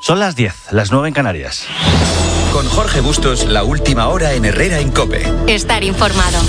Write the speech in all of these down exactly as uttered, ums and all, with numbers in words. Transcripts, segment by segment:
Son las diez, las nueve en Canarias. Con Jorge Bustos, la última hora en Herrera en COPE. Estar informado.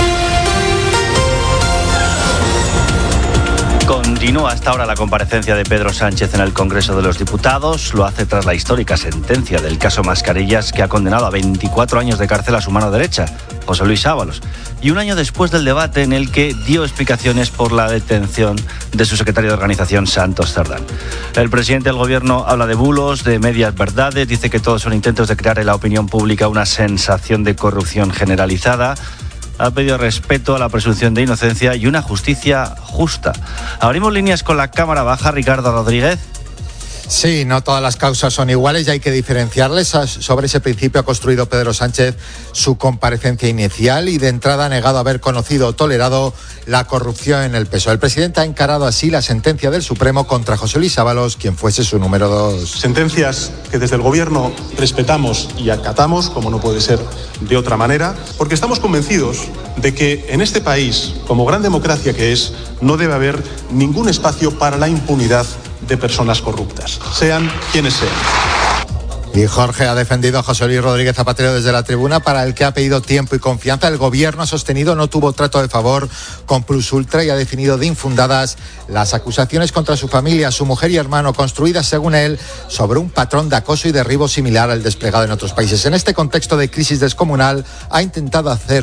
Continúa hasta ahora la comparecencia de Pedro Sánchez en el Congreso de los Diputados. Lo hace tras la histórica sentencia del caso Mascarillas, que ha condenado a veinticuatro años de cárcel a su mano derecha, José Luis Ábalos. Y un año después del debate en el que dio explicaciones por la detención de su secretario de organización, Santos Cerdán. El presidente del gobierno habla de bulos, de medias verdades, dice que todos son intentos de crear en la opinión pública una sensación de corrupción generalizada. Ha pedido respeto a la presunción de inocencia y una justicia justa. Abrimos líneas con la Cámara Baja. Ricardo Rodríguez. Sí, no todas las causas son iguales y hay que diferenciarles. Sobre ese principio ha construido Pedro Sánchez su comparecencia inicial y de entrada ha negado haber conocido o tolerado la corrupción en el P S O E. El presidente ha encarado así la sentencia del Supremo contra José Luis Ábalos, quien fuese su número dos. Sentencias que desde el Gobierno respetamos y acatamos, como no puede ser de otra manera, porque estamos convencidos de que en este país, como gran democracia que es, no debe haber ningún espacio para la impunidad de personas corruptas, sean quienes sean. Y Jorge ha defendido a José Luis Rodríguez Zapatero desde la tribuna, para el que ha pedido tiempo y confianza. El gobierno ha sostenido no tuvo trato de favor con Plus Ultra y ha definido de infundadas las acusaciones contra su familia, su mujer y hermano, construidas, según él, sobre un patrón de acoso y derribo similar al desplegado en otros países. En este contexto de crisis descomunal, ha intentado hacer